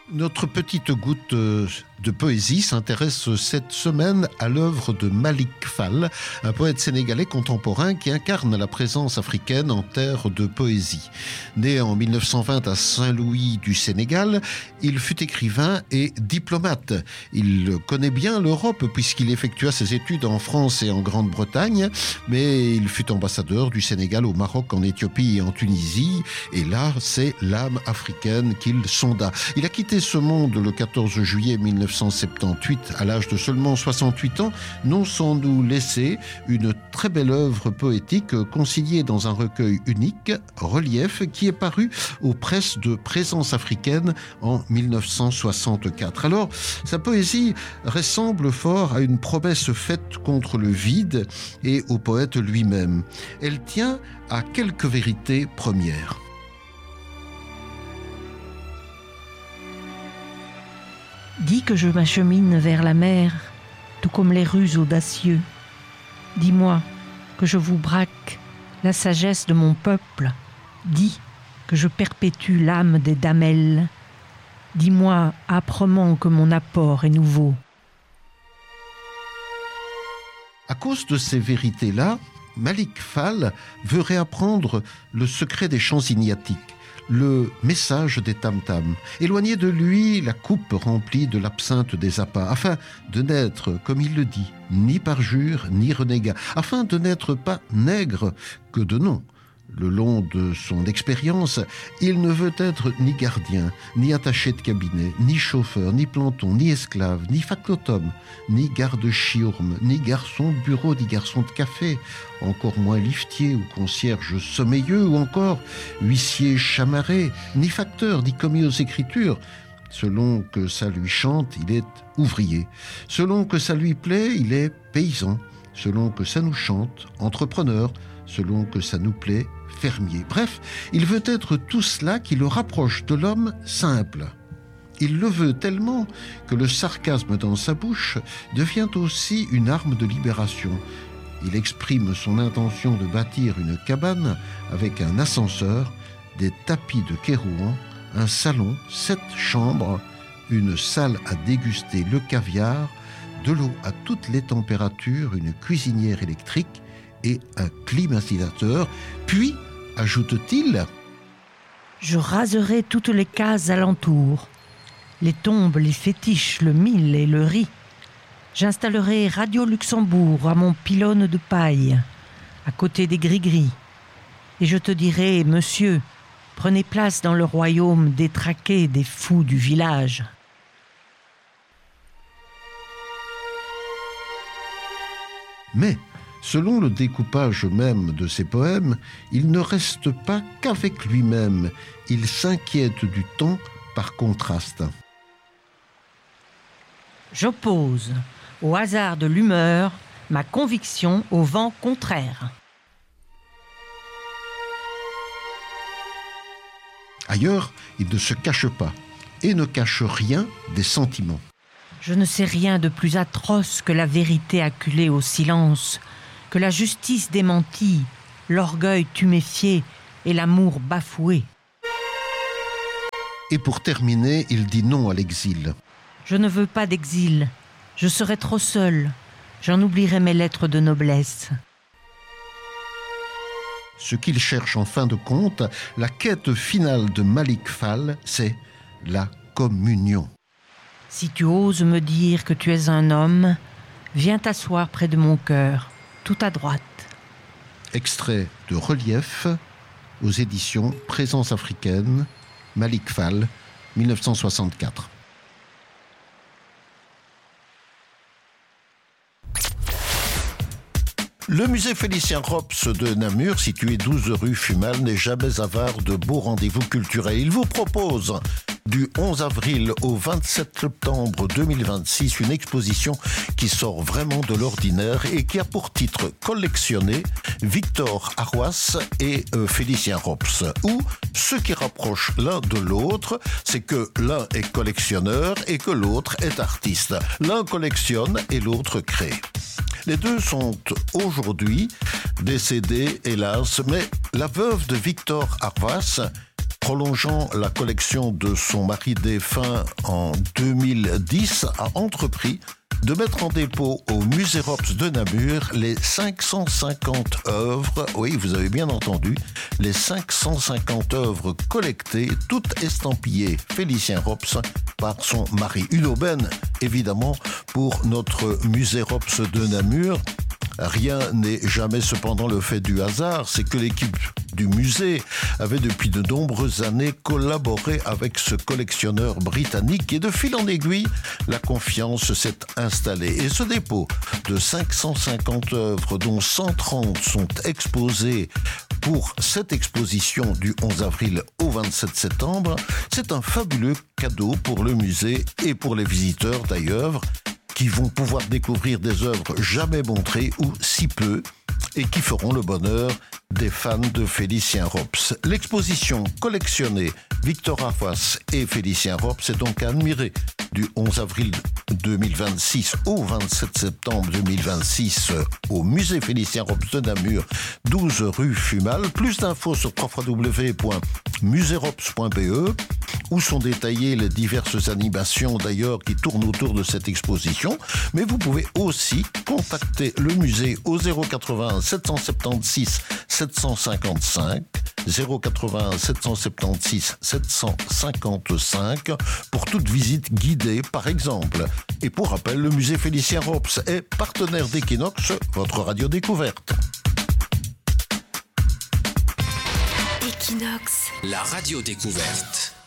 Notre petite goutte de poésie s'intéresse cette semaine à l'œuvre de Malick Fall, un poète sénégalais contemporain qui incarne la présence africaine en terre de poésie. Né en 1920 à Saint-Louis du Sénégal, il fut écrivain et diplomate. Il connaît bien l'Europe puisqu'il effectua ses études en France et en Grande-Bretagne, mais il fut ambassadeur du Sénégal au Maroc, en Éthiopie et en Tunisie. Et là, c'est l'âme africaine qu'il sonda. Il a quitté ce monde le 14 juillet 1978 à l'âge de seulement 68 ans, non sans nous laisser une très belle œuvre poétique consignée dans un recueil unique, Relief, qui est paru aux presses de Présence africaine en 1964. Alors, sa poésie ressemble fort à une promesse faite contre le vide et au poète lui-même. Elle tient à quelques vérités premières. Dis que je m'achemine vers la mer, tout comme les ruses audacieux. Dis-moi que je vous braque la sagesse de mon peuple. Dis que je perpétue l'âme des damels. Dis-moi âprement que mon apport est nouveau. À cause de ces vérités-là, Malick Fall veut réapprendre le secret des chants ignatiques, le message des tam-tams, éloigner de lui la coupe remplie de l'absinthe des appâts, afin de n'être, comme il le dit, ni parjure, ni renégat, afin de n'être pas nègre que de nom. Le long de son expérience, il ne veut être ni gardien, ni attaché de cabinet, ni chauffeur, ni planton, ni esclave, ni factotum, ni garde-chiourme, ni garçon de bureau, ni garçon de café, encore moins liftier ou concierge sommeilleux, ou encore huissier chamarré, ni facteur, ni commis aux écritures. Selon que ça lui chante, il est ouvrier. Selon que ça lui plaît, il est paysan. Selon que ça nous chante, entrepreneur. Selon que ça nous plaît, fermier. Bref, il veut être tout cela qui le rapproche de l'homme simple. Il le veut tellement que le sarcasme dans sa bouche devient aussi une arme de libération. Il exprime son intention de bâtir une cabane avec un ascenseur, des tapis de Kérouan, un salon, 7 chambres, une salle à déguster le caviar, de l'eau à toutes les températures, une cuisinière électrique et un climatisateur. Puis, ajoute-t-il, « Je raserai toutes les cases alentour, les tombes, les fétiches, le mil et le riz. J'installerai Radio Luxembourg à mon pylône de paille, à côté des gris-gris. Et je te dirai, monsieur, prenez place dans le royaume détraqué des fous du village. » Mais, selon le découpage même de ses poèmes, il ne reste pas qu'avec lui-même. Il s'inquiète du temps par contraste. J'oppose, au hasard de l'humeur, ma conviction au vent contraire. Ailleurs, il ne se cache pas et ne cache rien des sentiments. Je ne sais rien de plus atroce que la vérité acculée au silence, que la justice démentie, l'orgueil tuméfié et l'amour bafoué. Et pour terminer, il dit non à l'exil. Je ne veux pas d'exil, je serai trop seul, j'en oublierai mes lettres de noblesse. Ce qu'il cherche en fin de compte, la quête finale de Malick Fall, c'est la communion. Si tu oses me dire que tu es un homme, viens t'asseoir près de mon cœur, tout à droite. Extrait de Relief aux éditions Présence africaine, Malick Fall, 1964. Le musée Félicien Rops de Namur, situé 12 rue Fumal, n'est jamais avare de beaux rendez-vous culturels. Il vous propose du 11 avril au 27 septembre 2026 une exposition qui sort vraiment de l'ordinaire et qui a pour titre collectionné Victor Arroas et Félicien Rops. Où ce qui rapproche l'un de l'autre, c'est que l'un est collectionneur et que l'autre est artiste. L'un collectionne et l'autre crée. Les deux sont aujourd'hui décédés, hélas, mais la veuve de Victor Arroas prolongeant la collection de son mari défunt en 2010, a entrepris de mettre en dépôt au Musée Rops de Namur les 550 œuvres, oui, vous avez bien entendu, les 550 œuvres collectées, toutes estampillées Félicien Rops par son mari. Une aubaine, évidemment, pour notre Musée Rops de Namur. Rien n'est jamais cependant le fait du hasard, c'est que l'équipe du musée avait depuis de nombreuses années collaboré avec ce collectionneur britannique et de fil en aiguille, la confiance s'est installée. Et ce dépôt de 550 œuvres dont 130 sont exposées pour cette exposition du 11 avril au 27 septembre, c'est un fabuleux cadeau pour le musée et pour les visiteurs d'ailleurs, qui vont pouvoir découvrir des œuvres jamais montrées ou si peu et qui feront le bonheur des fans de Félicien Rops. L'exposition collectionnée Victor Arvas et Félicien Rops est donc à admirer du 11 avril 2026 au 27 septembre 2026 au musée Félicien Rops de Namur, 12 rue Fumal. Plus d'infos sur www.muserops.be où sont détaillées les diverses animations d'ailleurs qui tournent autour de cette exposition. Mais vous pouvez aussi contacter le musée au 080 776 755 080 776 755 pour toute visite guidée par exemple. Et pour rappel, le musée Félicien Rops est partenaire d'Equinox, votre radio découverte. Equinox, la radio découverte.